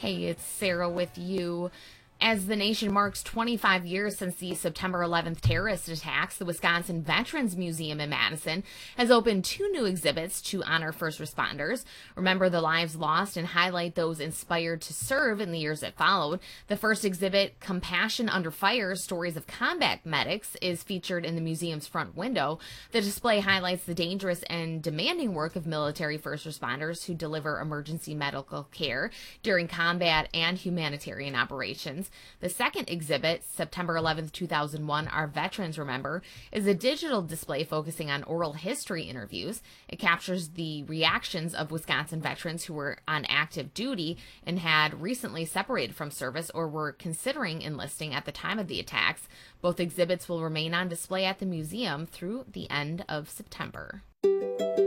Hey, it's Sarah with you. As the nation marks 25 years since the September 11th terrorist attacks, the Wisconsin Veterans Museum in Madison has opened two new exhibits to honor first responders, remember the lives lost, and highlight those inspired to serve in the years that followed. The first exhibit, Compassion Under Fire, Stories of Combat Medics, is featured in the museum's front window. The display highlights the dangerous and demanding work of military first responders who deliver emergency medical care during combat and humanitarian operations. The second exhibit, September 11th, 2001, Our Veterans Remember, is a digital display focusing on oral history interviews. It captures the reactions of Wisconsin veterans who were on active duty and had recently separated from service or were considering enlisting at the time of the attacks. Both exhibits will remain on display at the museum through the end of September.